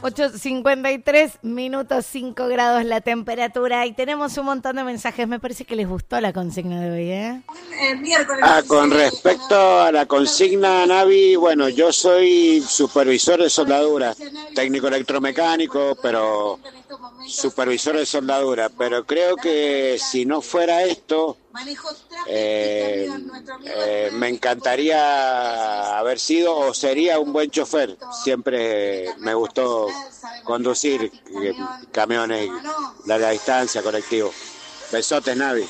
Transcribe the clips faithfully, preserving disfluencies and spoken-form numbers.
ocho cincuenta y tres minutos, cinco grados la temperatura y tenemos un montón de mensajes. Me parece que les gustó la consigna de hoy, ¿eh? Ah, con respecto a la consigna, Navi, bueno, yo soy supervisor de soldadura, técnico electromecánico, pero supervisor de soldadura, pero creo que si no fuera esto, eh, eh, me encantaría haber sido o sería un buen chofer. Siempre me gustó conducir eh, camiones, larga distancia, colectivo. Besotes, Navi.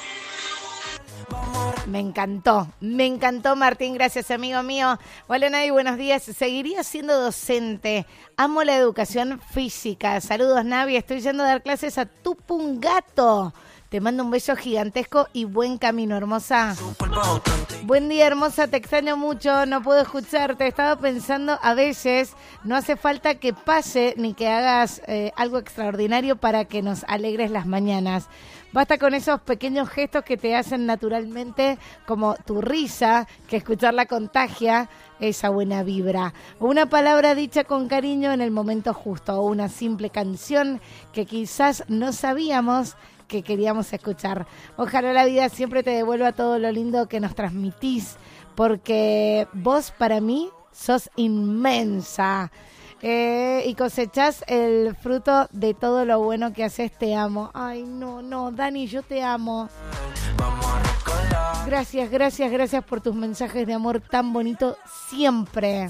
Me encantó, me encantó, Martín, gracias, amigo mío. Hola, Navi, buenos días. Seguiría siendo docente. Amo la educación física. Saludos, Navi. Estoy yendo a dar clases a Tupungato. Te mando un beso gigantesco y buen camino, hermosa. Buen día, hermosa. Te extraño mucho. No puedo escucharte. Estaba pensando, a veces no hace falta que pase ni que hagas eh, algo extraordinario para que nos alegres las mañanas. Basta con esos pequeños gestos que te hacen naturalmente, como tu risa, que escucharla contagia esa buena vibra. Una palabra dicha con cariño en el momento justo, o una simple canción que quizás no sabíamos que queríamos escuchar. Ojalá la vida siempre te devuelva todo lo lindo que nos transmitís, porque vos para mí sos inmensa. Eh, y cosechás el fruto de todo lo bueno que haces. Te amo. Ay, no, no, Dani, yo te amo. Gracias, gracias, gracias por tus mensajes de amor tan bonito siempre.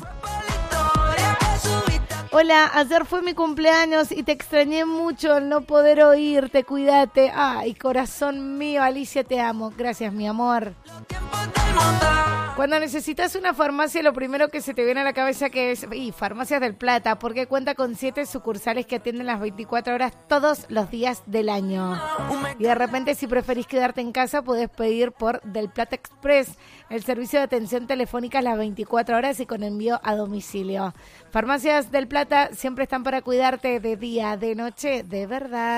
Hola, ayer fue mi cumpleaños y te extrañé mucho el no poder oírte. Cuídate. Ay, corazón mío, Alicia, te amo. Gracias, mi amor. Cuando necesitas una farmacia, lo primero que se te viene a la cabeza que es y Farmacias del Plata, porque cuenta con siete sucursales que atienden las veinticuatro horas todos los días del año. Y de repente, si preferís quedarte en casa, podés pedir por Del Plata Express, el servicio de atención telefónica las veinticuatro horas y con envío a domicilio. Farmacias del Plata siempre están para cuidarte de día, de noche, de verdad.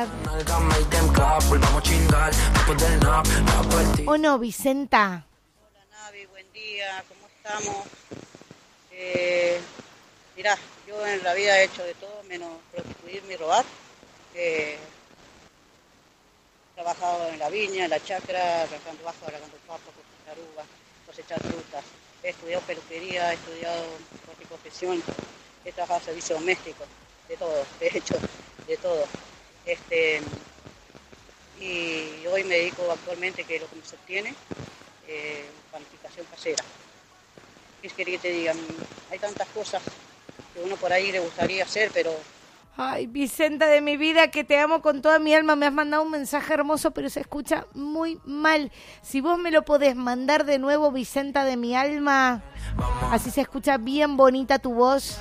¿O no, Vicenta? Buen día, ¿cómo estamos? Eh, mirá, yo en la vida he hecho de todo menos prostituirme y robar. Eh, he trabajado en la viña, en la chacra, arrancando bajo, arrancando papas, cosechar uvas, cosechar frutas. He estudiado peluquería, he estudiado corte y confección, he trabajado en servicio doméstico, de todo, he hecho de todo. Este, y hoy me dedico actualmente, que es lo que me sostiene, Eh, panificación casera. ¿Qué quería que te digan? Hay tantas cosas que uno por ahí le gustaría hacer, pero... Ay, Vicenta de mi vida, que te amo con toda mi alma. Me has mandado un mensaje hermoso, pero se escucha muy mal. Si vos me lo podés mandar de nuevo, Vicenta de mi alma, así se escucha bien bonita tu voz.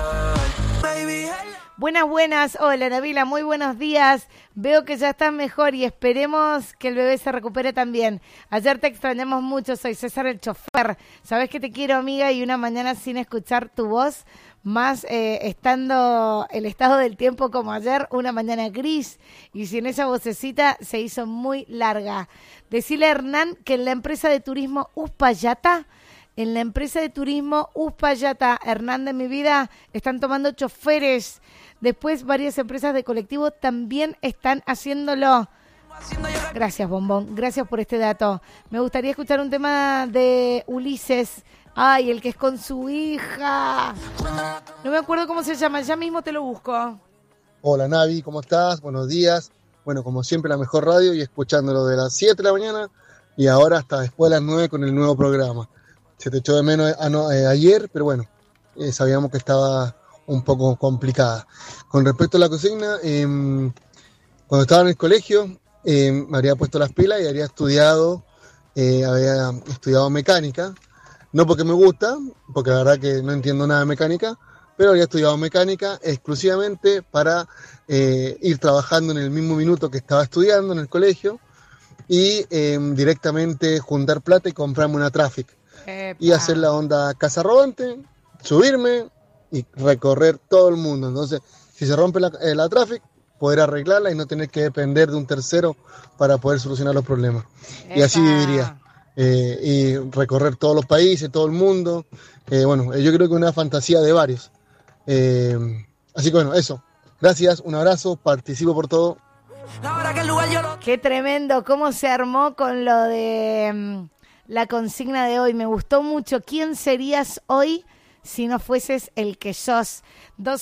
Buenas, buenas. Hola, Nabila, muy buenos días. Veo que ya estás mejor y esperemos que el bebé se recupere también. Ayer te extrañamos mucho, soy César el chofer. Sabes que te quiero, amiga, y una mañana sin escuchar tu voz, más eh, estando el estado del tiempo como ayer, una mañana gris, y sin esa vocecita se hizo muy larga. Decile a Hernán que en la empresa de turismo Uspallata, en la empresa de turismo Uspallata, Hernán de mi vida, están tomando choferes. Después varias empresas de colectivo también están haciéndolo. Gracias, Bombón. Gracias por este dato. Me gustaría escuchar un tema de Ulises. Ay, el que es con su hija. No me acuerdo cómo se llama. Ya mismo te lo busco. Hola, Navi. ¿Cómo estás? Buenos días. Bueno, como siempre, la mejor radio y escuchándolo de las siete de la mañana y ahora hasta después de las nueve con el nuevo programa. Se te echó de menos ah, no, eh, ayer, pero bueno, eh, sabíamos que estaba un poco complicada. Con respecto a la consigna, eh, cuando estaba en el colegio, eh, me habría puesto las pilas y habría estudiado, eh, había estudiado mecánica, no porque me gusta, porque la verdad que no entiendo nada de mecánica, pero habría estudiado mecánica exclusivamente para eh, ir trabajando en el mismo minuto que estaba estudiando en el colegio y eh, directamente juntar plata y comprarme una Traffic. Epa. Y hacer la onda casa rodante, subirme y recorrer todo el mundo. Entonces, si se rompe la, eh, la Traffic, poder arreglarla y no tener que depender de un tercero para poder solucionar los problemas. Epa. Y así viviría. Eh, y recorrer todos los países, todo el mundo. Eh, bueno, yo creo que es una fantasía de varios. Eh, así que bueno, eso. Gracias, un abrazo, participo por todo. Qué tremendo, cómo se armó con lo de um, la consigna de hoy. Me gustó mucho. ¿Quién serías hoy si no fueses el que sos? Dos